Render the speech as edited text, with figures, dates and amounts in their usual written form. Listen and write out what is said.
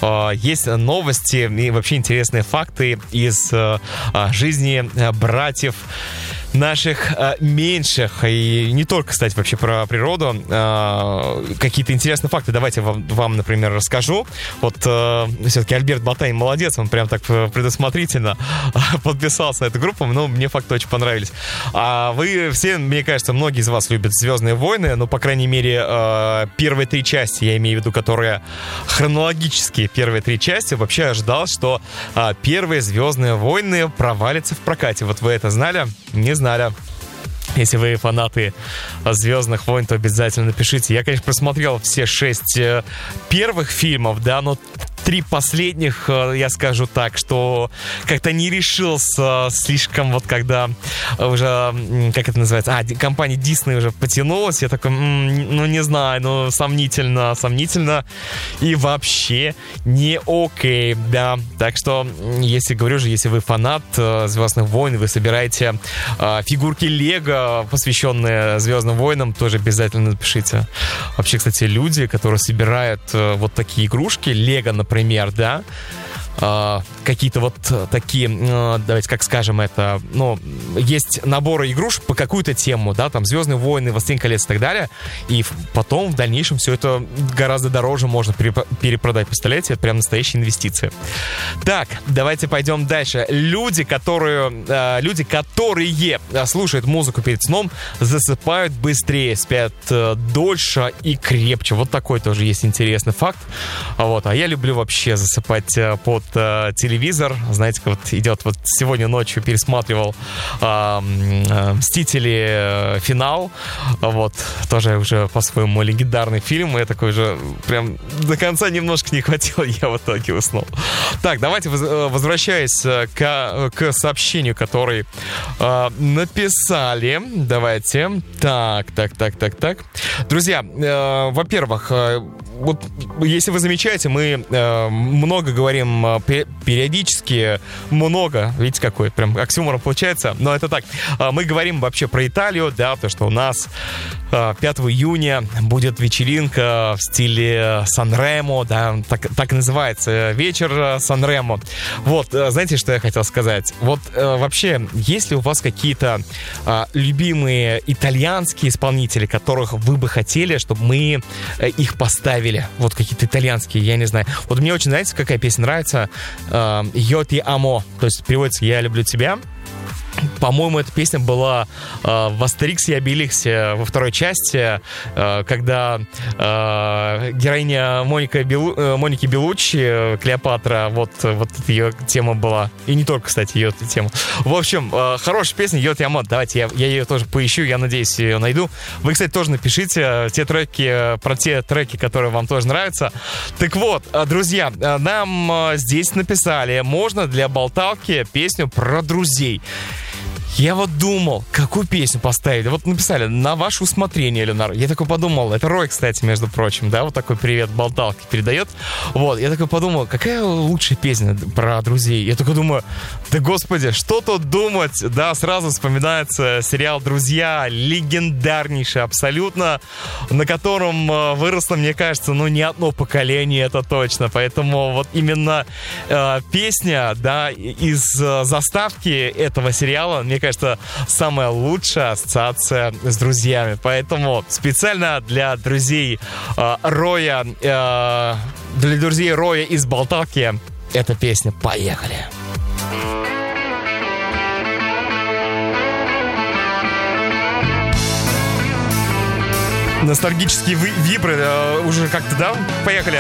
есть новости и вообще интересные факты из жизни братьев наших меньших. И не только, кстати, вообще про природу. Какие-то интересные факты давайте вам, например, расскажу. Вот все-таки Альберт Ботанин молодец, он прям так предусмотрительно подписался на эту группу, но мне факты очень понравились. А вы все, мне кажется, многие из вас любят «Звездные войны», ну, по крайней мере, первые 3 части, я имею в виду, которые хронологические первые 3 части. Вообще ожидал, что первые «Звездные войны» провалятся в прокате. Вот вы это знали? Не знали. Если вы фанаты «Звездных войн», то обязательно напишите. Я, конечно, просмотрел все 6 первых фильмов, да, но 3 последних, я скажу так, что как-то не решился слишком, вот когда уже, как это называется, компания Disney уже потянулась, я такой, ну не знаю, ну сомнительно, и вообще не окей, да. Так что, если говорю же, если вы фанат «Звездных войн», вы собираете фигурки Лего, посвященные «Звездным войнам», тоже обязательно напишите. Вообще, кстати, люди, которые собирают вот такие игрушки, Лего, например, да, какие-то вот такие, давайте как скажем это, ну, есть наборы игрушек по какую-то тему, да, там «Звездные войны», «Властелин колец» и так далее, и потом в дальнейшем все это гораздо дороже можно перепродать, представляете, это прям настоящие инвестиции. Так, давайте пойдем дальше. Люди, которые слушают музыку перед сном, засыпают быстрее, спят дольше и крепче. Вот такой тоже есть интересный факт. Вот, а я люблю вообще засыпать под телевизор. Знаете, вот идет, вот сегодня ночью пересматривал «Мстители. Финал». Вот, тоже уже по-своему легендарный фильм. Я такой уже прям до конца немножко не хватило, я в итоге уснул. Так, давайте возвращаясь к сообщению, который написали. Давайте. Так. Друзья, во-первых, вот если вы замечаете, мы много говорим периодически, много, видите, какой прям оксюморон получается, но это так, мы говорим вообще про Италию, да, то, что у нас 5 июня будет вечеринка в стиле Сан-Ремо, да, так и называется, вечер Сан-Ремо. Вот, знаете, что я хотел сказать? Вот вообще, есть ли у вас какие-то любимые итальянские исполнители, которых вы бы хотели, чтобы мы их поставили? Вот какие-то итальянские, я не знаю. Вот мне очень нравится, какая песня нравится. «Io ti amo», то есть переводится «Я люблю тебя». По-моему, эта песня была в «Астериксе и Обеликсе» во 2 части, когда героиня Моники Беллуччи, Клеопатра, вот ее тема была. И не только, кстати, ее тема. В общем, хорошая песня «Io ti amo». Давайте я ее тоже поищу, я надеюсь, ее найду. Вы, кстати, тоже напишите про те треки, которые вам тоже нравятся. Так вот, друзья, нам здесь написали, можно для болталки песню про друзей. Я вот думал, какую песню поставить. Вот написали, на ваше усмотрение, Ленар. Я такой подумал, это Рой, кстати, между прочим, да, вот такой привет болталки передает. Вот, я такой подумал, какая лучшая песня про друзей? Я такой думаю, да господи, что тут думать? Да, сразу вспоминается сериал «Друзья», легендарнейший абсолютно, на котором выросло, мне кажется, ну, не одно поколение, это точно. Поэтому вот именно песня, да, из заставки этого сериала, мне кажется, самая лучшая ассоциация с друзьями. Поэтому специально для друзей Роя, из Болталки эта песня. Поехали! Ностальгические вибры уже как-то, да? Поехали!